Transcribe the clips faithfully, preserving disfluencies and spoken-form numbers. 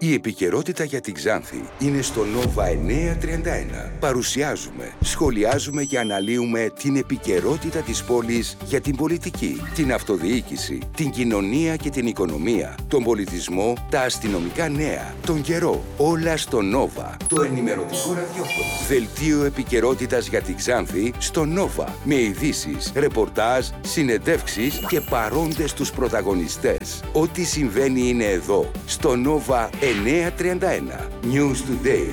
Η επικαιρότητα για την Ξάνθη είναι στο Νόβα εννιακόσια τριάντα ένα. Παρουσιάζουμε, σχολιάζουμε και αναλύουμε την επικαιρότητα της πόλης για την πολιτική, την αυτοδιοίκηση, την κοινωνία και την οικονομία, τον πολιτισμό, τα αστυνομικά νέα, τον καιρό. Όλα στο Νόβα, το ενημερωτικό ραδιόφωνο. Δελτίο επικαιρότητας για την Ξάνθη στο Νόβα, με ειδήσεις, ρεπορτάζ, συνεντεύξεις και παρόντες τους πρωταγωνιστές. Ό,τι συμβαίνει είναι εδώ, στο Νόβα εννιακόσια τριάντα ένα. News Today.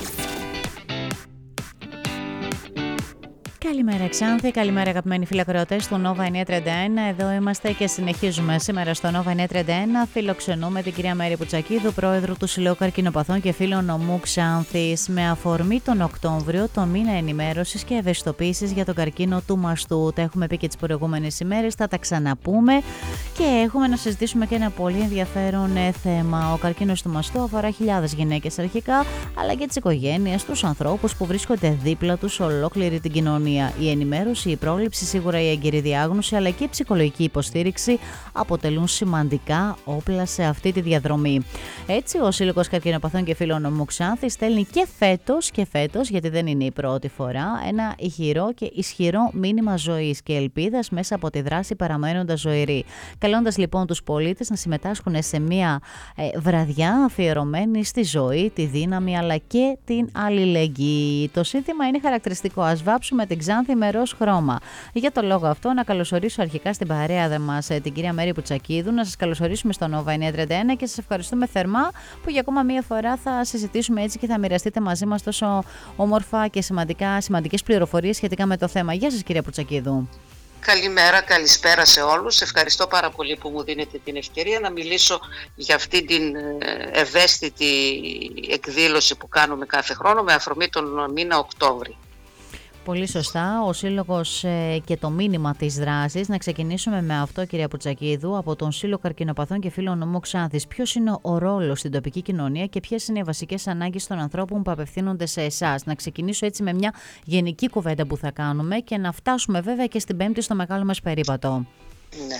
Καλημέρα Ξάνθη, καλημέρα αγαπημένοι φιλακροατές του Νόβα εννιακόσια τριάντα ένα. Εδώ είμαστε και συνεχίζουμε σήμερα στο Νόβα εννιακόσια τριάντα ένα. Φιλοξενούμε την κυρία Μέρη Πουτσακίδου, πρόεδρο του Συλλόγου Καρκινοπαθών και Φίλων Νομού Ξάνθης, με αφορμή τον Οκτώβριο, τον μήνα ενημέρωσης και ευαισθητοποίησης για τον καρκίνο του μαστού. Τα έχουμε πει και τις προηγούμενες ημέρες, θα τα ξαναπούμε και έχουμε να συζητήσουμε και ένα πολύ ενδιαφέρον θέμα. Ο καρκίνος του μαστού αφορά χιλιάδες γυναίκες αρχικά, αλλά και τις οικογένειες, τους ανθρώπους που βρίσκονται δίπλα τους, ολόκληρη την κοινωνία. Η ενημέρωση, η πρόληψη, σίγουρα η έγκαιρη διάγνωση αλλά και η ψυχολογική υποστήριξη αποτελούν σημαντικά όπλα σε αυτή τη διαδρομή. Έτσι, ο Σύλλογος Καρκινοπαθών και Φίλων Νομού Ξάνθης στέλνει και φέτος, και φέτος, γιατί δεν είναι η πρώτη φορά, ένα ηχηρό και ισχυρό μήνυμα ζωής και ελπίδας μέσα από τη δράση παραμένοντας ζωηροί. Καλώντας λοιπόν τους πολίτες να συμμετάσχουν σε μια ε, βραδιά αφιερωμένη στη ζωή, τη δύναμη αλλά και την αλληλεγγύη. Το σύνθημα είναι χαρακτηριστικό. Ας βάψουμε την Ξάνθη με ροζ χρώμα. Για τον λόγο αυτό, να καλωσορίσω αρχικά στην παρέα μας την κυρία Μέρη Πουτσακίδου, να σας καλωσορίσουμε στο Νόβα εννιακόσια τριάντα ένα και σας ευχαριστούμε θερμά που για ακόμα μία φορά θα συζητήσουμε έτσι και θα μοιραστείτε μαζί μας τόσο όμορφα και σημαντικά, σημαντικές πληροφορίες σχετικά με το θέμα. Γεια σας, κυρία Πουτσακίδου. Καλημέρα, καλησπέρα σε όλους. Ευχαριστώ πάρα πολύ που μου δίνετε την ευκαιρία να μιλήσω για αυτή την ευαίσθητη εκδήλωση που κάνουμε κάθε χρόνο με αφορμή τον μήνα Οκτώβρη. Πολύ σωστά, ο Σύλλογος ε, και το μήνυμα της δράσης. Να ξεκινήσουμε με αυτό, κυρία Πουτσακίδου, από τον Σύλλογο Καρκινοπαθών και Φίλων Νομού Ξάνθης. Ποιος είναι ο ρόλος στην τοπική κοινωνία και ποιες είναι οι βασικές ανάγκες των ανθρώπων που απευθύνονται σε εσάς? Να ξεκινήσω έτσι με μια γενική κουβέντα που θα κάνουμε και να φτάσουμε βέβαια και στην Πέμπτη στο μεγάλο μας περίπατο. Ναι.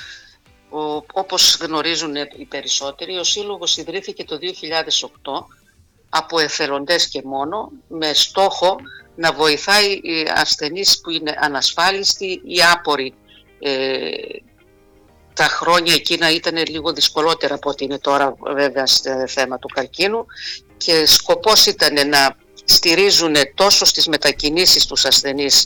Ο, όπως γνωρίζουν οι περισσότεροι, ο Σύλλογος ιδρύθηκε το δύο χιλιάδες οκτώ από εθελοντές και μόνο, με στόχο να βοηθάει οι ασθενείς που είναι ανασφάλιστοι ή άποροι. Ε, τα χρόνια εκείνα ήταν λίγο δυσκολότερα από ό,τι είναι τώρα βέβαια στο θέμα του καρκίνου και σκοπός ήταν να στηρίζουν τόσο στις μετακινήσεις τους ασθενείς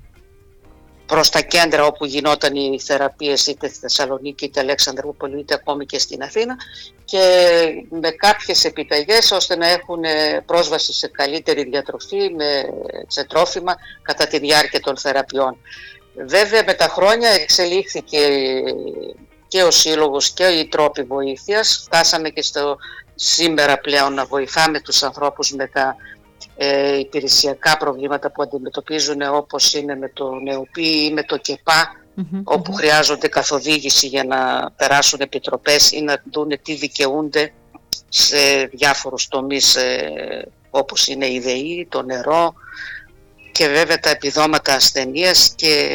προς τα κέντρα όπου γινόταν οι θεραπείες, είτε στη Θεσσαλονίκη, είτε Αλεξανδρούπολη, είτε ακόμη και στην Αθήνα, και με κάποιες επιταγές ώστε να έχουν πρόσβαση σε καλύτερη διατροφή, με, σε τρόφιμα κατά τη διάρκεια των θεραπείων. Βέβαια με τα χρόνια εξελίχθηκε και ο Σύλλογος και οι τρόποι βοήθειας. Φτάσαμε και στο σήμερα πλέον να βοηθάμε τους ανθρώπους με τα Ε, υπηρεσιακά προβλήματα που αντιμετωπίζουν, όπως είναι με το ΝΕΟΠΗ ή με το ΚΕΠΑ, mm-hmm, όπου mm-hmm. χρειάζονται καθοδήγηση για να περάσουν επιτροπές ή να δουν τι δικαιούνται σε διάφορους τομείς, ε, όπως είναι η ΔΕΗ, το νερό και βέβαια τα επιδόματα ασθενείας και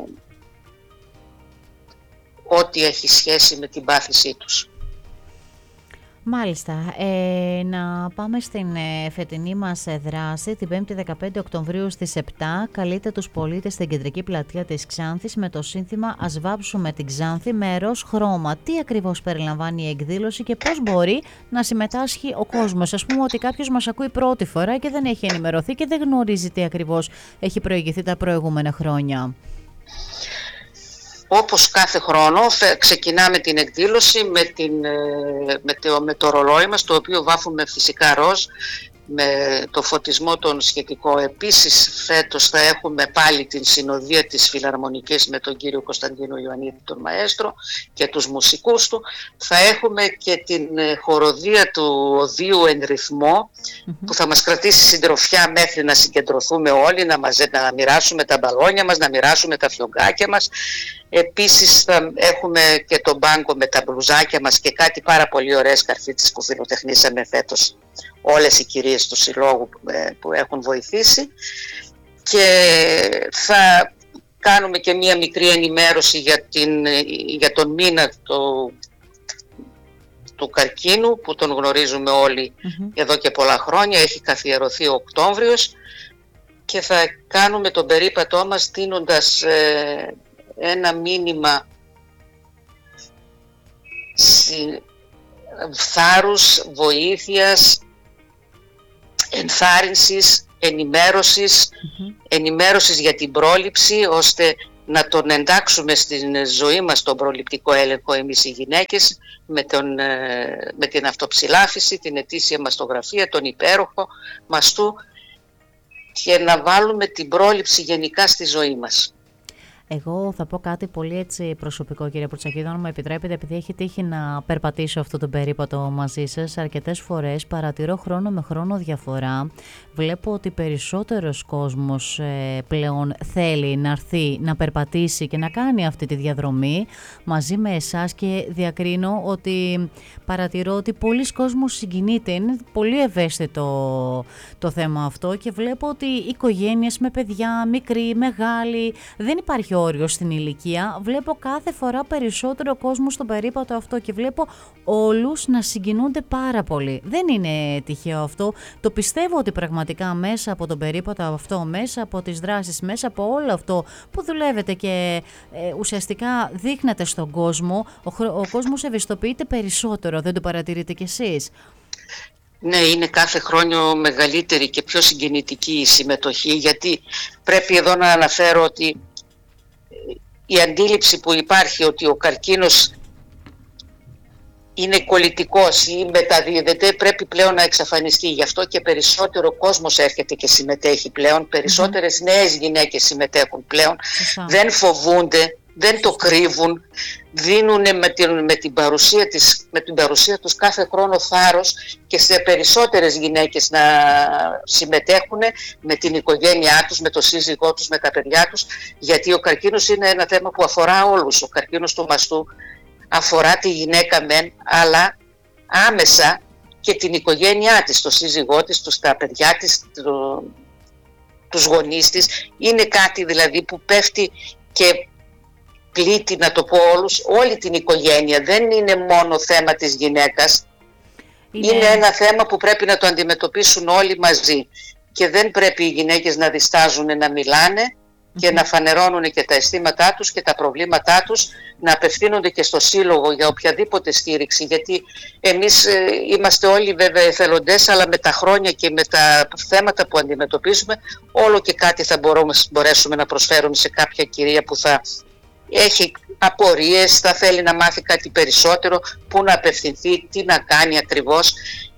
ό,τι έχει σχέση με την πάθησή τους. Μάλιστα. Ε, να πάμε στην ε, φετινή μας δράση. Την πέμπτη δεκαπέντε Οκτωβρίου στις επτά καλείται τους πολίτες στην κεντρική πλατεία της Ξάνθης με το σύνθημα «Ας βάψουμε την Ξάνθη με ροζ χρώμα». Τι ακριβώς περιλαμβάνει η εκδήλωση και πώς μπορεί να συμμετάσχει ο κόσμος? Ας πούμε ότι κάποιος μας ακούει πρώτη φορά και δεν έχει ενημερωθεί και δεν γνωρίζει τι ακριβώς έχει προηγηθεί τα προηγούμενα χρόνια. Όπως κάθε χρόνο ξεκινάμε την εκδήλωση με, την, με, το, με το ρολόι μας, το οποίο βάφουμε φυσικά ροζ, με το φωτισμό τον σχετικό. Επίσης φέτος θα έχουμε πάλι την συνοδεία της Φιλαρμονικής με τον κύριο Κωνσταντίνο Ιωαννίδη, τον μαέστρο, και τους μουσικούς του. Θα έχουμε και την χοροδία του Οδείου εν ρυθμό, mm-hmm. που θα μας κρατήσει συντροφιά μέχρι να συγκεντρωθούμε όλοι, να, μαζε, να μοιράσουμε τα μπαλόνια μας, να μοιράσουμε τα φιωγκάκια μας. Επίσης θα έχουμε και τον μπάνκο με τα μπλουζάκια μας και κάτι πάρα πολύ ωραίες καρφίτσες που φιλοτεχνήσαμε φέτος όλες οι κυρίες του Συλλόγου που έχουν βοηθήσει, και θα κάνουμε και μία μικρή ενημέρωση για, την, για τον μήνα το, του καρκίνου που τον γνωρίζουμε όλοι mm-hmm. εδώ και πολλά χρόνια. Έχει καθιερωθεί ο Οκτώβριος και θα κάνουμε τον περίπατό μας δίνοντας ε, ένα μήνυμα θάρρους, βοήθειας, ενθάρρυνσης, ενημέρωσης, mm-hmm. ενημέρωσης για την πρόληψη, ώστε να τον εντάξουμε στην ζωή μας τον προληπτικό έλεγχο εμείς οι γυναίκες με, τον, με την αυτοψηλάφιση, την ετήσια μαστογραφία, τον υπέροχο μαστού και να βάλουμε την πρόληψη γενικά στη ζωή μας. Εγώ θα πω κάτι πολύ έτσι προσωπικό, κύριε Πουρτσακίδου, αν μου επιτρέπετε, επειδή έχει τύχει να περπατήσω αυτό το περίπατο μαζί σας αρκετές φορές, παρατηρώ χρόνο με χρόνο διαφορά. Βλέπω ότι περισσότερος κόσμος ε, πλέον θέλει να έρθει να περπατήσει και να κάνει αυτή τη διαδρομή μαζί με εσάς και διακρίνω ότι παρατηρώ ότι πολλοί κόσμος συγκινείται. Είναι πολύ ευαίσθητο το θέμα αυτό και βλέπω ότι οι οικογένειες με παιδιά, μικροί, μεγάλοι, δεν υπάρχει όριο στην ηλικία. Βλέπω κάθε φορά περισσότερο κόσμο στον περίπατο αυτό και βλέπω όλους να συγκινούνται πάρα πολύ. Δεν είναι τυχαίο αυτό. Το πιστεύω ότι πραγματικά μέσα από τον περίπατο αυτό, μέσα από τις δράσεις, μέσα από όλο αυτό που δουλεύετε και ε, ουσιαστικά δείχνετε στον κόσμο, ο, ο κόσμος ευαισθητοποιείται περισσότερο. Δεν το παρατηρείτε κι εσείς? Ναι, είναι κάθε χρόνο μεγαλύτερη και πιο συγκινητική η συμμετοχή, γιατί πρέπει εδώ να αναφέρω ότι η αντίληψη που υπάρχει ότι ο καρκίνος είναι κολλητικός ή μεταδίδεται πρέπει πλέον να εξαφανιστεί. Γι' αυτό και περισσότερο κόσμος έρχεται και συμμετέχει πλέον, περισσότερες mm-hmm. νέες γυναίκες συμμετέχουν πλέον, mm-hmm. δεν φοβούνται, δεν το κρύβουν, δίνουν με την, με, την παρουσία της, με την παρουσία τους κάθε χρόνο θάρρος και σε περισσότερες γυναίκες να συμμετέχουν με την οικογένειά τους, με το σύζυγό τους, με τα παιδιά τους, γιατί ο καρκίνος είναι ένα θέμα που αφορά όλους. Ο καρκίνος του μαστού αφορά τη γυναίκα μεν, αλλά άμεσα και την οικογένειά της, το σύζυγό της, τους, τα παιδιά της, το, τους γονείς της. Είναι κάτι δηλαδή που πέφτει και πλήττει, να το πω όλους, όλη την οικογένεια. Δεν είναι μόνο θέμα της γυναίκας. Είναι... είναι ένα θέμα που πρέπει να το αντιμετωπίσουν όλοι μαζί. Και δεν πρέπει οι γυναίκες να διστάζουν να μιλάνε mm-hmm. και να φανερώνουν και τα αισθήματά τους και τα προβλήματά τους, να απευθύνονται και στο σύλλογο για οποιαδήποτε στήριξη. Γιατί εμείς ε, είμαστε όλοι βέβαια εθελοντές, αλλά με τα χρόνια και με τα θέματα που αντιμετωπίζουμε, όλο και κάτι θα μπορούμε, μπορέσουμε να προσφέρουμε σε κάποια κυρία που θα έχει απορίες, θα θέλει να μάθει κάτι περισσότερο, πού να απευθυνθεί, τι να κάνει ακριβώς.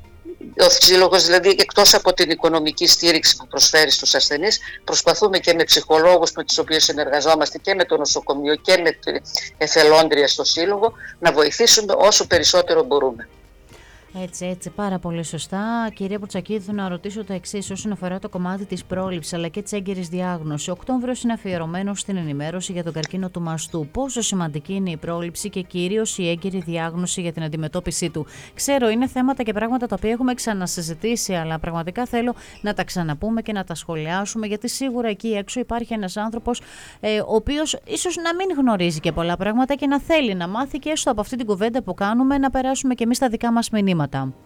Ο Σύλλογος δηλαδή, εκτός από την οικονομική στήριξη που προσφέρει στους ασθενείς, προσπαθούμε και με ψυχολόγους με τους οποίους συνεργαζόμαστε και με το νοσοκομείο και με εθελόντρια στο Σύλλογο να βοηθήσουμε όσο περισσότερο μπορούμε. Έτσι, έτσι, πάρα πολύ σωστά. Κυρία Πουρτσακίδου, να ρωτήσω το εξής όσον αφορά το κομμάτι της πρόληψης αλλά και της έγκαιρης διάγνωσης. Ο Οκτώβριος είναι αφιερωμένος στην ενημέρωση για τον καρκίνο του μαστού. Πόσο σημαντική είναι η πρόληψη και κυρίως η έγκαιρη διάγνωση για την αντιμετώπιση του? Ξέρω, είναι θέματα και πράγματα τα οποία έχουμε ξανασυζητήσει, αλλά πραγματικά θέλω να τα ξαναπούμε και να τα σχολιάσουμε, γιατί σίγουρα εκεί έξω υπάρχει ένας άνθρωπος ε, ο οποίος ίσως να μην γνωρίζει και πολλά πράγματα και να θέλει να μάθει και έστω από αυτή την κουβέντα που κάνουμε να περάσουμε και εμείς τα δικά μας μηνύματα.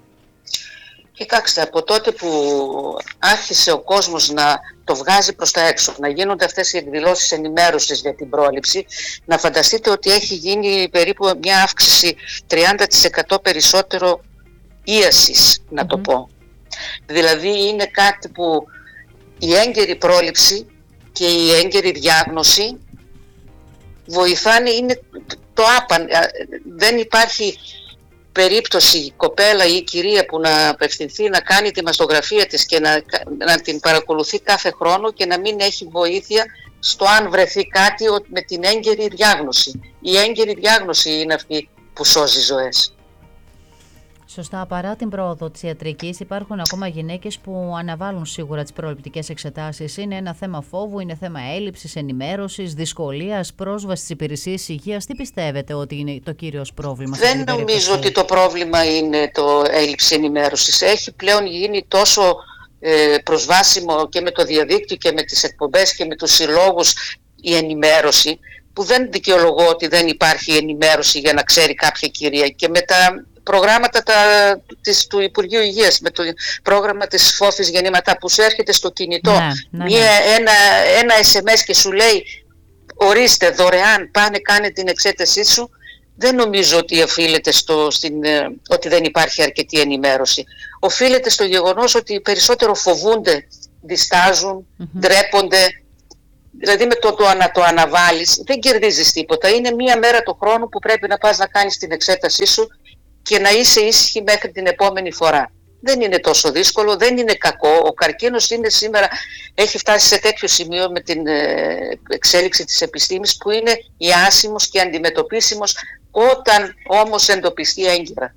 Κοιτάξτε, από τότε που άρχισε ο κόσμος να το βγάζει προς τα έξω, να γίνονται αυτές οι εκδηλώσεις ενημέρωσης για την πρόληψη, να φανταστείτε ότι έχει γίνει περίπου μια αύξηση τριάντα τοις εκατό περισσότερο ίασης, να mm-hmm. το πω. Δηλαδή είναι κάτι που η έγκαιρη πρόληψη και η έγκαιρη διάγνωση βοηθάνε, είναι το άπαν. Δεν υπάρχει περίπτωση η κοπέλα ή η κυρία που να απευθυνθεί να κάνει τη μαστογραφία της και να, να την παρακολουθεί κάθε χρόνο και να μην έχει βοήθεια στο αν βρεθεί κάτι με την έγκαιρη διάγνωση. Η έγκαιρη διάγνωση είναι αυτή που σώζει ζωές. Σωστά, παρά την πρόοδο της ιατρικής υπάρχουν ακόμα γυναίκες που αναβάλουν σίγουρα τις προληπτικές εξετάσεις. Είναι ένα θέμα φόβου, είναι θέμα έλλειψης ενημέρωσης, δυσκολίας, πρόσβασης στις υπηρεσίες υγείας. Τι πιστεύετε ότι είναι το κύριος πρόβλημα? Δεν νομίζω ότι το πρόβλημα είναι το έλλειψη ενημέρωσης. Έχει πλέον γίνει τόσο ε, προσβάσιμο και με το διαδίκτυο και με τις εκπομπές και με τους συλλόγους η ενημέρωση, που δεν δικαιολογώ ότι δεν υπάρχει ενημέρωση για να ξέρει κάποια κυρία. Και με τα προγράμματα τα, της, του Υπουργείου Υγείας, με το πρόγραμμα της φόφης γεννήματα που σου έρχεται στο κινητό, ναι, ναι, μία, ναι. ένα, ένα ες εμ ες και σου λέει ορίστε δωρεάν, πάνε κάνε την εξέτασή σου. Δεν νομίζω ότι οφείλεται στο, στην, ότι δεν υπάρχει αρκετή ενημέρωση. Οφείλεται στο γεγονός ότι περισσότερο φοβούνται, διστάζουν, mm-hmm. ντρέπονται. Δηλαδή με το, το να το αναβάλεις δεν κερδίζεις τίποτα. Είναι μία μέρα το χρόνο που πρέπει να πας να κάνεις την εξέτασή σου και να είσαι ήσυχη μέχρι την επόμενη φορά. Δεν είναι τόσο δύσκολο, δεν είναι κακό. Ο καρκίνος είναι σήμερα, έχει φτάσει σε τέτοιο σημείο με την εξέλιξη της επιστήμης που είναι ιάσιμος και αντιμετωπίσιμος όταν όμως εντοπιστεί έγκαιρα.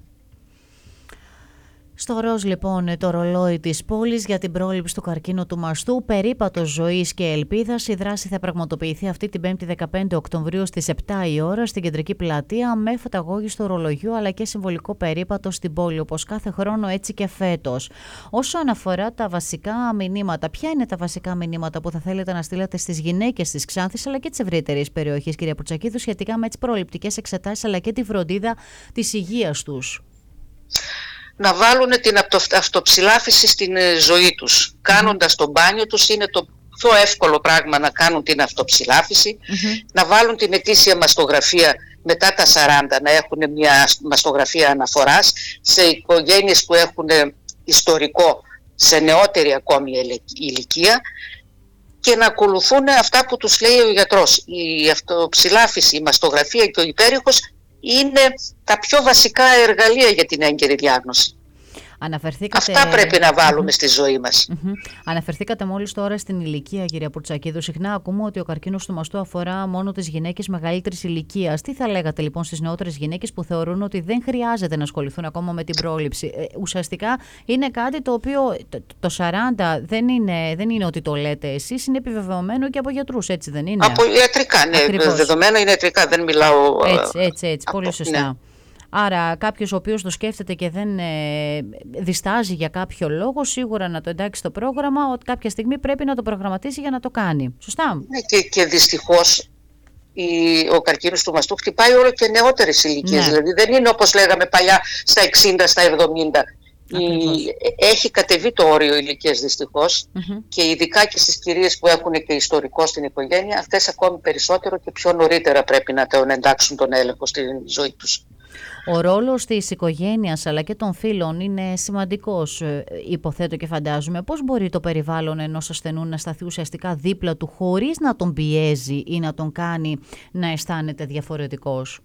Στο ροζ λοιπόν το ρολόι της πόλης για την πρόληψη του καρκίνου του μαστού, περίπατος ζωής και ελπίδας. Η δράση θα πραγματοποιηθεί αυτή την πέμπτη δεκαπέντε Οκτωβρίου στις επτά η ώρα στην κεντρική πλατεία με φωταγώγηση του ρολογιού αλλά και συμβολικό περίπατο στην πόλη, όπως κάθε χρόνο έτσι και φέτος. Όσον αφορά τα βασικά μηνύματα, ποια είναι τα βασικά μηνύματα που θα θέλετε να στείλετε στις γυναίκες της Ξάνθης αλλά και της ευρύτερης περιοχής, κυρία Πουρτσακίδου, σχετικά με τις προληπτικές εξετάσεις αλλά και τη φροντίδα της υγείας τους? Να βάλουν την αυτοψηλάφιση στην ζωή τους. Mm-hmm. Κάνοντας το μπάνιο τους είναι το πιο εύκολο πράγμα να κάνουν την αυτοψηλάφιση. Mm-hmm. Να βάλουν την ετήσια μαστογραφία μετά τα σαράντα, να έχουν μια μαστογραφία αναφοράς σε οικογένειες που έχουν ιστορικό σε νεότερη ακόμη ηλικία και να ακολουθούν αυτά που τους λέει ο γιατρός. Η αυτοψηλάφιση, η μαστογραφία και ο υπέρηχος είναι τα πιο βασικά εργαλεία για την έγκαιρη διάγνωση. Αναφερθήκατε... Αυτά πρέπει να βάλουμε mm-hmm. στη ζωή μας. Mm-hmm. Αναφερθήκατε μόλις τώρα στην ηλικία, κυρία Πουρτσακίδου. Συχνά ακούμε ότι ο καρκίνος του μαστού αφορά μόνο τις γυναίκες μεγαλύτερης ηλικίας. Τι θα λέγατε λοιπόν στις νεότερες γυναίκες που θεωρούν ότι δεν χρειάζεται να ασχοληθούν ακόμα με την πρόληψη? Ε, ουσιαστικά είναι κάτι το οποίο το, το σαράντα δεν είναι, δεν είναι ότι το λέτε εσείς, είναι επιβεβαιωμένο και από γιατρούς, έτσι δεν είναι? Από ιατρικά, ναι. Ακριβώς. Δεδομένα είναι ιατρικά, δεν μιλάω... Έτσι, έτσι, έτσι. Από, πολύ σωστά. Ναι. Άρα κάποιος ο οποίος το σκέφτεται και δεν ε, διστάζει για κάποιο λόγο, σίγουρα να το εντάξει στο πρόγραμμα, ότι κάποια στιγμή πρέπει να το προγραμματίσει για να το κάνει. Σωστά? Ναι, και, και δυστυχώς η, ο καρκίνος του μαστού χτυπάει όλο και νεότερες ηλικίες. Ναι. Δηλαδή δεν είναι όπως λέγαμε παλιά στα εξήντα, στα εβδομήντα. Η, έχει κατεβεί το όριο ηλικίας δυστυχώς mm-hmm. και ειδικά και στις κυρίες που έχουν και ιστορικό στην οικογένεια, αυτές ακόμη περισσότερο και πιο νωρίτερα πρέπει να τον εντάξουν τον έλεγχο στη ζωή τους. Ο ρόλος της οικογένειας αλλά και των φίλων είναι σημαντικός, υποθέτω και φαντάζομαι. Πώς μπορεί το περιβάλλον ενός ασθενού να σταθεί ουσιαστικά δίπλα του χωρίς να τον πιέζει ή να τον κάνει να αισθάνεται διαφορετικός?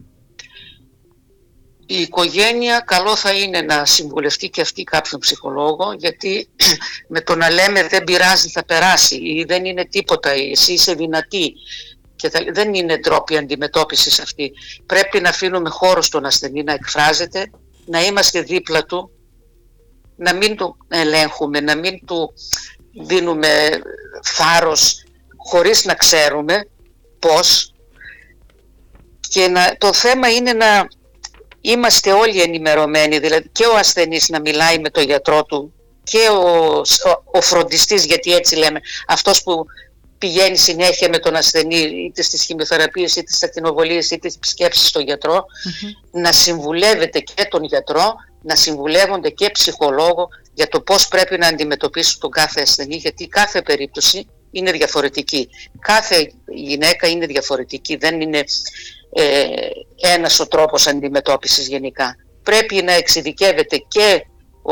Η οικογένεια καλό θα είναι να συμβουλευτεί και αυτή κάποιον ψυχολόγο, γιατί με το να λέμε δεν πειράζει θα περάσει ή δεν είναι τίποτα, εσύ είσαι δυνατή, και θα, δεν είναι τρόποι αντιμετώπισης αυτή. Πρέπει να αφήνουμε χώρο στον ασθενή να εκφράζεται, να είμαστε δίπλα του, να μην του ελέγχουμε, να μην του δίνουμε θάρρος χωρίς να ξέρουμε πώς. Και να, το θέμα είναι να είμαστε όλοι ενημερωμένοι, δηλαδή και ο ασθενής να μιλάει με τον γιατρό του και ο, ο, ο φροντιστής, γιατί έτσι λέμε, αυτός που πηγαίνει συνέχεια με τον ασθενή είτε στις χημειοθεραπείες είτε στις ακτινοβολίες είτε στις επισκέψεις στον γιατρό, mm-hmm. να συμβουλεύεται και τον γιατρό, να συμβουλεύονται και ψυχολόγο για το πώς πρέπει να αντιμετωπίσουν τον κάθε ασθενή, γιατί κάθε περίπτωση είναι διαφορετική. Κάθε γυναίκα είναι διαφορετική, δεν είναι ε, ένας ο τρόπος αντιμετώπισης γενικά. Πρέπει να εξειδικεύεται και ο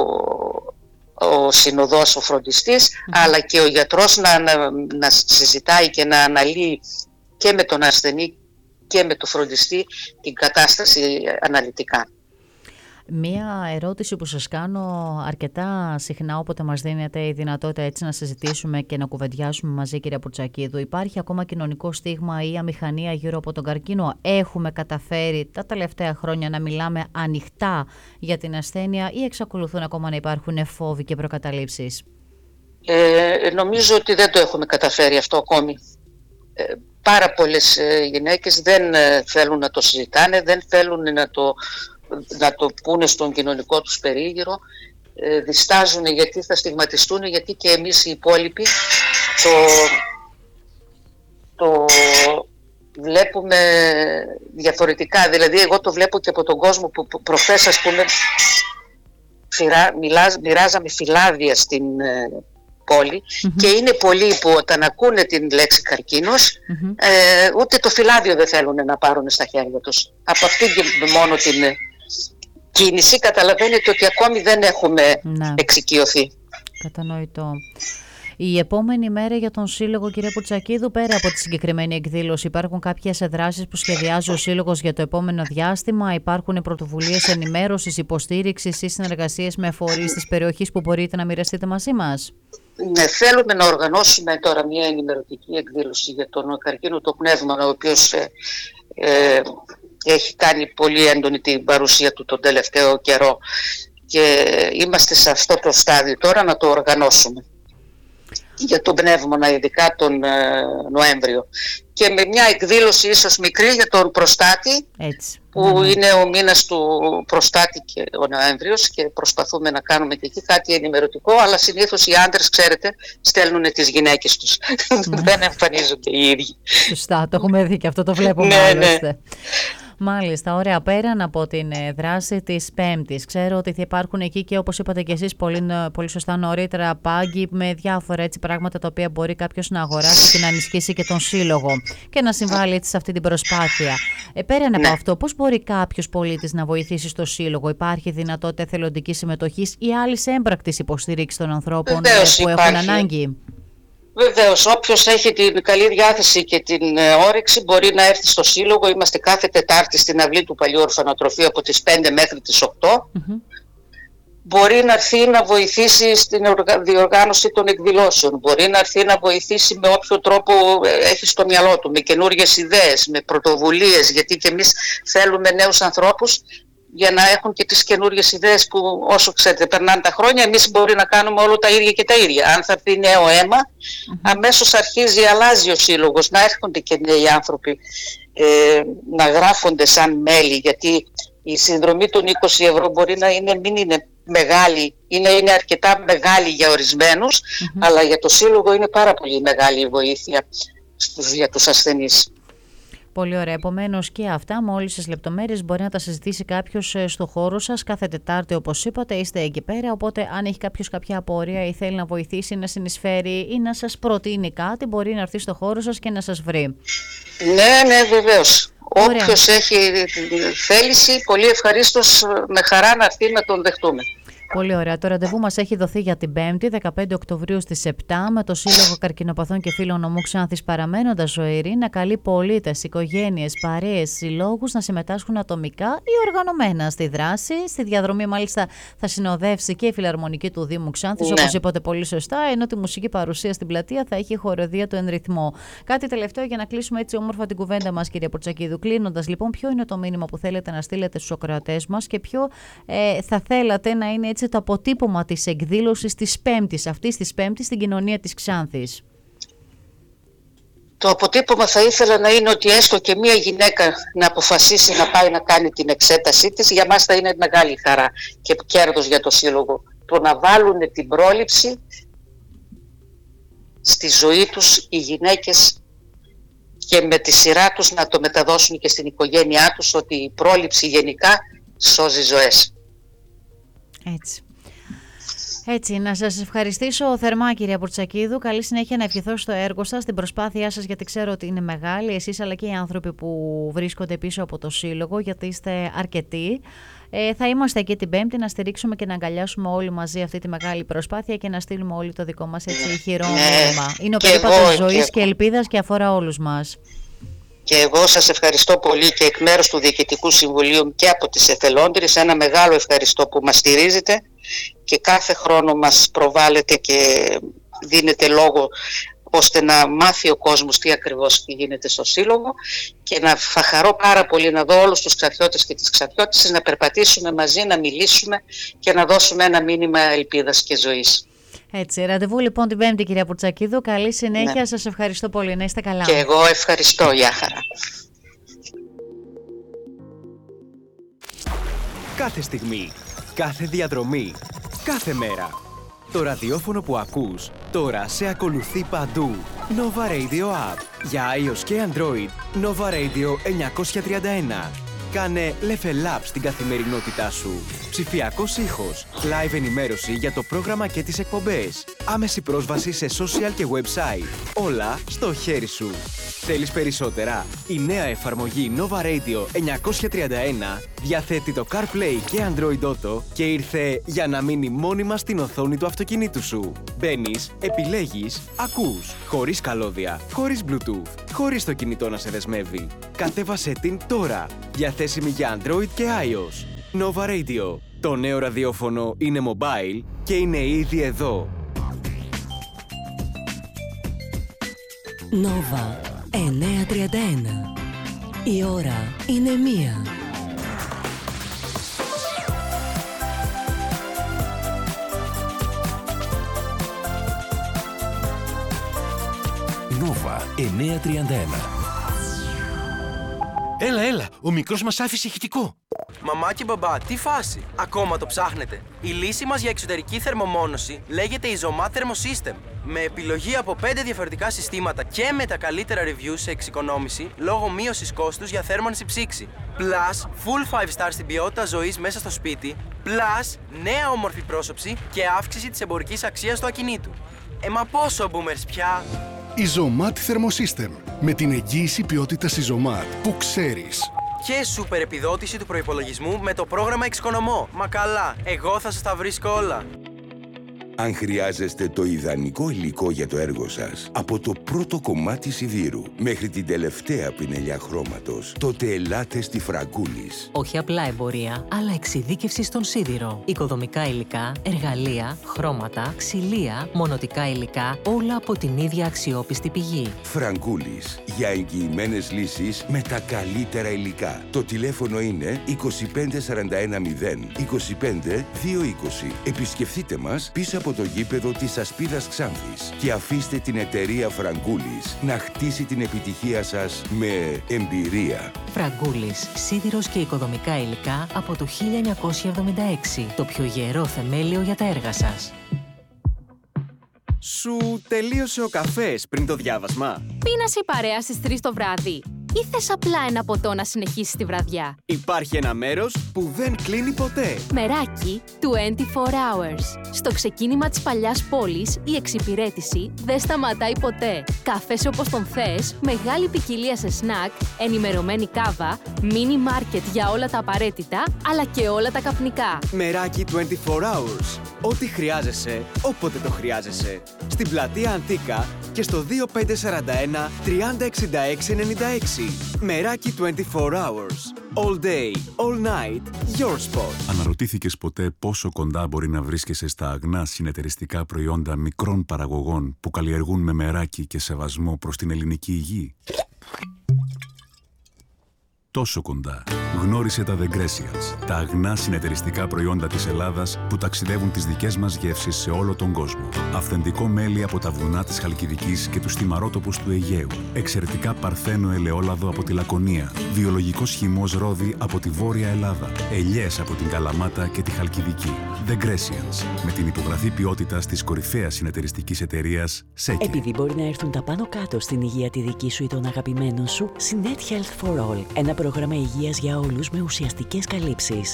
ο συνοδός, ο φροντιστής, mm-hmm. αλλά και ο γιατρός να, να, να συζητάει και να αναλύει και με τον ασθενή και με τον φροντιστή την κατάσταση αναλυτικά. Μία ερώτηση που σας κάνω αρκετά συχνά όποτε μας δίνεται η δυνατότητα έτσι να συζητήσουμε και να κουβεντιάσουμε μαζί, κυρία Πουρτσακίδου. Υπάρχει ακόμα κοινωνικό στίγμα ή αμηχανία γύρω από τον καρκίνο? Έχουμε καταφέρει τα τελευταία χρόνια να μιλάμε ανοιχτά για την ασθένεια ή εξακολουθούν ακόμα να υπάρχουν φόβοι και προκαταλήψεις? Ε, νομίζω ότι δεν το έχουμε καταφέρει αυτό ακόμη. Ε, πάρα πολλές ε, γυναίκες δεν ε, θέλουν να το συζητάνε, δεν θέλουν να το να το πούνε στον κοινωνικό τους περίγυρο, ε, διστάζουν γιατί θα στιγματιστούν, γιατί και εμείς οι υπόλοιποι το, το βλέπουμε διαφορετικά. Δηλαδή εγώ το βλέπω και από τον κόσμο που προχθές, ας πούμε, μοιράζαμε φυλάδια στην ε, πόλη mm-hmm. και είναι πολλοί που όταν ακούνε την λέξη καρκίνος mm-hmm. ε, ούτε το φυλάδιο δεν θέλουν να πάρουν στα χέρια τους. Από αυτή και μόνο την κίνηση καταλαβαίνετε ότι ακόμη δεν έχουμε ναι. εξοικειωθεί. Κατανοητό. Η επόμενη μέρα για τον Σύλλογο, κυρία Πουρτσακίδου, πέρα από τη συγκεκριμένη εκδήλωση, υπάρχουν κάποιες δράσεις που σχεδιάζει ο Σύλλογος για το επόμενο διάστημα? Υπάρχουν πρωτοβουλίες ενημέρωσης, υποστήριξης ή συνεργασίες με φορείς της περιοχής που μπορείτε να μοιραστείτε μαζί μας? Ναι, θέλουμε να οργανώσουμε τώρα μια ενημερωτική εκδήλωση για τον καρκίνο το πνεύμα, ο οποίος ε, ε, έχει κάνει πολύ έντονη την παρουσία του τον τελευταίο καιρό και είμαστε σε αυτό το στάδιο τώρα να το οργανώσουμε για τον πνεύμονα, ειδικά τον ε, Νοέμβριο, και με μια εκδήλωση ίσως μικρή για τον προστάτη. Έτσι. Που mm. είναι ο μήνας του προστάτη και ο Νοέμβριος και προσπαθούμε να κάνουμε και εκεί κάτι ενημερωτικό, αλλά συνήθως οι άντρες, ξέρετε, στέλνουν τις γυναίκες τους. Mm. Δεν εμφανίζονται οι ίδιοι. Σωστά, το έχουμε δει και αυτό το βλέπουμε. Ναι, ναι. Μάλιστα, ωραία. Πέραν από την δράση της Πέμπτης, ξέρω ότι θα υπάρχουν εκεί και, όπως είπατε και εσείς πολύ, πολύ σωστά νωρίτερα, πάγκοι με διάφορα έτσι πράγματα τα οποία μπορεί κάποιος να αγοράσει και να ενισχύσει και τον Σύλλογο και να συμβάλλει έτσι σε αυτή την προσπάθεια. Ε, πέραν από ναι. αυτό, πώς μπορεί κάποιος πολίτης να βοηθήσει στο Σύλλογο? Υπάρχει δυνατότητα εθελοντικής συμμετοχής ή άλλης έμπρακτης υποστήριξης των ανθρώπων Βεβαίως, που υπάρχει. έχουν ανάγκη? Βεβαίως, όποιος έχει την καλή διάθεση και την ε, όρεξη μπορεί να έρθει στο Σύλλογο. Είμαστε κάθε Τετάρτη στην αυλή του Παλιού Ορφανοτροφείου από τις πέντε μέχρι τις οκτώ. Mm-hmm. Μπορεί να έρθει να βοηθήσει στην διοργάνωση των εκδηλώσεων. Μπορεί να έρθει να βοηθήσει με όποιο τρόπο έχει στο μυαλό του, με καινούργιες ιδέες, με πρωτοβουλίες, γιατί και εμείς θέλουμε νέους ανθρώπους για να έχουν και τις καινούργιες ιδέες που, όσο ξέρετε, περνάνε τα χρόνια, εμείς μπορεί να κάνουμε όλο τα ίδια και τα ίδια. Αν θα έρθει νέο αίμα, mm-hmm. αμέσως αρχίζει, αλλάζει ο Σύλλογος, να έρχονται και νέοι άνθρωποι ε, να γράφονται σαν μέλη, γιατί η συνδρομή των είκοσι ευρώ μπορεί να είναι, μην είναι μεγάλη, είναι, είναι αρκετά μεγάλη για ορισμένους, mm-hmm. αλλά για το Σύλλογο είναι πάρα πολύ μεγάλη η βοήθεια στους, για τους ασθενείς. Πολύ ωραία. Επομένως και αυτά με όλες τις λεπτομέρειες μπορεί να τα συζητήσει κάποιος στο χώρο σας κάθε Τετάρτη, όπως είπατε, είστε εκεί πέρα. Οπότε, αν έχει κάποιος κάποια απορία ή θέλει να βοηθήσει, να συνεισφέρει ή να σας προτείνει κάτι, μπορεί να έρθει στο χώρο σας και να σας βρει. Ναι, ναι, βεβαίως. Όποιος έχει θέληση, πολύ ευχαρίστως, με χαρά να έρθει να τον δεχτούμε. Πολύ ωραία. Το ραντεβού μας έχει δοθεί για την Πέμπτη, δεκαπέντε Οκτωβρίου στις επτά, με το Σύλλογο Καρκινοπαθών και Φίλων Νομού Ξάνθης παραμένοντας ζωηρή, να καλεί πολίτες, οικογένειες, παρέες, συλλόγους να συμμετάσχουν ατομικά ή οργανωμένα στη δράση. Στη διαδρομή, μάλιστα, θα συνοδεύσει και η Φιλαρμονική του Δήμου Ξάνθης, ναι. όπως είπατε πολύ σωστά, ενώ τη μουσική παρουσία στην πλατεία θα έχει η χοροδία του Εν Ρυθμό. Κάτι τελευταίο για να κλείσουμε έτσι όμορφα την κουβέντα μας, κυρία Πουρτσακίδου. Κλείνοντας, λοιπόν, ποιο είναι το μήνυμα που θέλετε να στείλετε στους ακροατές μας και ποιο ε, θα θέλατε να είναι έτσι το αποτύπωμα της εκδήλωσης της Πέμπτης, αυτής της Πέμπτης στην κοινωνία της Ξάνθης? Το αποτύπωμα θα ήθελα να είναι ότι έστω και μία γυναίκα να αποφασίσει να πάει να κάνει την εξέτασή της, για μας θα είναι μεγάλη χαρά και κέρδος για το Σύλλογο. Το να βάλουν την πρόληψη στη ζωή τους οι γυναίκες και με τη σειρά τους να το μεταδώσουν και στην οικογένειά τους, ότι η πρόληψη γενικά σώζει ζωές. Έτσι. Έτσι, να σας ευχαριστήσω θερμά, κυρία Πουρτσακίδου. Καλή συνέχεια να ευχηθώ στο έργο σας, στην προσπάθειά σας, γιατί ξέρω ότι είναι μεγάλη, εσείς αλλά και οι άνθρωποι που βρίσκονται πίσω από το Σύλλογο, γιατί είστε αρκετοί. Ε, θα είμαστε εκεί την Πέμπτη να στηρίξουμε και να αγκαλιάσουμε όλοι μαζί αυτή τη μεγάλη προσπάθεια και να στείλουμε όλοι το δικό μας έτσι ηχηρό μήνυμα. Είναι ο περίπατος ζωής και, και ελπίδας και αφορά όλους μας. Και εγώ σας ευχαριστώ πολύ και εκ μέρους του Διοικητικού Συμβουλίου και από τις εθελόντριες, ένα μεγάλο ευχαριστώ που μας στηρίζετε και κάθε χρόνο μας προβάλλετε και δίνετε λόγο ώστε να μάθει ο κόσμος τι ακριβώς γίνεται στο Σύλλογο, και να θα χαρώ πάρα πολύ να δω όλους τους Ξαθιώτες και τις Ξαθιώτισσες να περπατήσουμε μαζί, να μιλήσουμε και να δώσουμε ένα μήνυμα ελπίδας και ζωής. Έτσι, ραντεβού λοιπόν την Πέμπτη, κυρία Πουρτσακίδου. Καλή συνέχεια, ναι. Σας ευχαριστώ πολύ, να είστε καλά. Και εγώ ευχαριστώ, γεια χαρά. Κάθε στιγμή, κάθε διαδρομή, κάθε μέρα. Το ραδιόφωνο που ακούς τώρα σε ακολουθεί παντού. Nova Radio App. Για iOS και Android, Nova Radio εννιακόσια τριάντα ένα. Κάνε level up στην καθημερινότητά σου. Ψηφιακός ήχος, live ενημέρωση για το πρόγραμμα και τις εκπομπές, άμεση πρόσβαση σε social και website. Όλα στο χέρι σου. Θέλεις περισσότερα? Η νέα εφαρμογή Nova Radio εννιακόσια τριάντα ένα διαθέτει το CarPlay και Android Auto και ήρθε για να μείνει μόνιμα στην οθόνη του αυτοκινήτου σου. Μπαίνεις, επιλέγεις, ακούς, χωρίς καλώδια, χωρίς Bluetooth, χωρίς το κινητό να σε δεσμεύει. Κατέβασέ την τώρα. Διαθέσιμη για Android και iOS. Nova Radio. Το νέο ραδιόφωνο είναι mobile και είναι ήδη εδώ. Nova εννιακόσια τριάντα ένα. Η ώρα είναι μία. Nova εννιακόσια τριάντα ένα. Έλα, έλα, ο μικρός μας άφησε ηχητικό. Μαμά και μπαμπά, τι φάση, ακόμα το ψάχνετε? Η λύση μας για εξωτερική θερμομόνωση λέγεται Isomat Thermosystem. Με επιλογή από πέντε διαφορετικά συστήματα και με τα καλύτερα reviews σε εξοικονόμηση λόγω μείωσης κόστους για θέρμανση ψήξη. Plus, full five star στην ποιότητα ζωής μέσα στο σπίτι. Plus, νέα όμορφη πρόσωψη και αύξηση της εμπορικής αξίας του ακινήτου. Ε, μα πόσο boomers πια! Isomat Thermosystem. Με την εγγύηση ποιότητας Isomat που ξέρεις. Και σούπερ επιδότηση του προϋπολογισμού με το πρόγραμμα Εξοικονομώ. Μα καλά, εγώ θα σας τα βρίσκω όλα. Αν χρειάζεστε το ιδανικό υλικό για το έργο σας, από το πρώτο κομμάτι σιδήρου μέχρι την τελευταία πινελιά χρώματος, τότε ελάτε στη Φραγκούλης. Όχι απλά εμπορία, αλλά εξειδίκευση στον σίδηρο. Οικοδομικά υλικά, εργαλεία, χρώματα, ξυλία, μονοτικά υλικά, όλα από την ίδια αξιόπιστη πηγή. Φραγκούλης. Για εγγυημένες λύσεις με τα καλύτερα υλικά. Το τηλέφωνο είναι είκοσι πέντε σαράντα ένα μηδέν είκοσι πέντε δύο είκοσι. Επισκεφτείτε μας πίσω από το γήπεδο της Ασπίδας Ξάνθης και αφήστε την εταιρεία Φραγκούλης να χτίσει την επιτυχία σας με εμπειρία. Φραγκούλης, σίδηρος και οικοδομικά υλικά από το χίλια εννιακόσια εβδομήντα έξι. Το πιο γερό θεμέλιο για τα έργα σας. Σου τελείωσε ο καφές πριν το διάβασμα? Πίνασε η παρέα στις τρεις το βράδυ ή θες απλά ένα ποτό να συνεχίσεις τη βραδιά? Υπάρχει ένα μέρος που δεν κλείνει ποτέ. Μεράκι είκοσι τέσσερις hours. Στο ξεκίνημα της παλιάς πόλης, η εξυπηρέτηση δεν σταματάει ποτέ. Καφές όπως τον θες, μεγάλη ποικιλία σε σνακ, ενημερωμένη κάβα, μίνι μάρκετ για όλα τα απαραίτητα, αλλά και όλα τα καπνικά. Μεράκι είκοσι τέσσερις hours. Ό,τι χρειάζεσαι, όποτε το χρειάζεσαι. Στην πλατεία Αντίκα και στο δύο πέντε τέσσερα ένα τριάντα εξήντα έξι ενενήντα έξι. Μεράκι είκοσι τέσσερις hours. All day, all night, your spot. Αναρωτήθηκες ποτέ πόσο κοντά μπορεί να βρίσκεσαι στα αγνά συνεταιριστικά προϊόντα μικρών παραγωγών που καλλιεργούν με μεράκι και σεβασμό προς την ελληνική υγεία? Τόσο κοντά. Γνώρισε τα The Grecians, τα αγνά συνεταιριστικά προϊόντα της Ελλάδας που ταξιδεύουν τις δικές μας γεύσεις σε όλο τον κόσμο. Αυθεντικό μέλι από τα βουνά της Χαλκιδικής και τους θυμαρότοπους του Αιγαίου. Εξαιρετικά παρθένο ελαιόλαδο από τη Λακωνία. Βιολογικός χυμός ρόδι από τη Βόρεια Ελλάδα. Ελιές από την Καλαμάτα και τη Χαλκιδική. The Grecians, με την υπογραφή ποιότητας της κορυφαίας συνεταιριστικής εταιρείας Σέκε. Επειδή μπορεί να έρθουν τα πάνω κάτω στην υγεία τη δική σου ή των αγαπημένων σου, Sinet Health for All. Ένα πρόγραμμα υγείας για όλους με ουσιαστικές καλύψεις.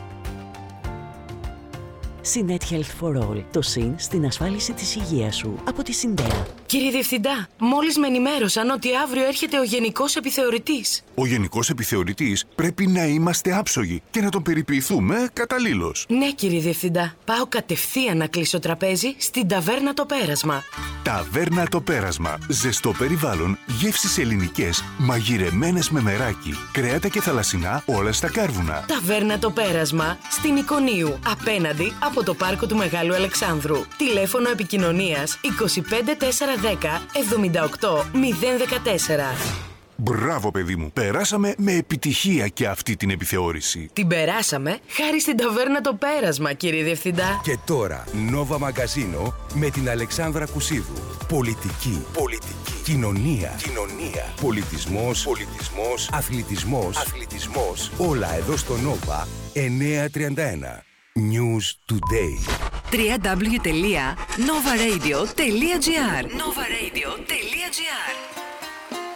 Sinet Health for All. Το συν στην ασφάλιση της υγείας σου. Από τη Συντέα. Κύριε Διευθυντά, μόλις με ενημέρωσαν ότι αύριο έρχεται ο Γενικός Επιθεωρητής. Ο Γενικός Επιθεωρητής πρέπει να είμαστε άψογοι και να τον περιποιηθούμε καταλήλως. Ναι, κύριε Διευθυντά. Πάω κατευθείαν να κλείσω τραπέζι στην Ταβέρνα Το Πέρασμα. Ταβέρνα Το Πέρασμα. Ζεστό περιβάλλον, γεύσεις ελληνικές, μαγειρεμένες με μεράκι, κρέατα και θαλασσινά όλα στα κάρβουνα. Ταβέρνα Το Πέρασμα στην Εικονίου, απέναντι από το πάρκο του Μεγάλου Αλεξάνδρου. Τηλέφωνο επικοινωνίας είκοσι πέντε τέσσερα δέκα εβδομήντα οκτώ μηδέν δεκατέσσερα. Μπράβο, παιδί μου. Περάσαμε με επιτυχία και αυτή την επιθεώρηση. Την περάσαμε χάρη στην Ταβέρνα Το Πέρασμα, κύριε Διευθυντά. Και τώρα, Nova Μαγκαζίνο με την Αλεξάνδρα Κουσίδου. Πολιτική. Πολιτική. Κοινωνία. Κοινωνία. Πολιτισμός. Πολιτισμός. Αθλητισμός. Αθλητισμός. Όλα εδώ στο Nova εννιακόσια τριάντα ένα. News Today. double-u double-u double-u τελεία nova radio τελεία gr nova radio τελεία gr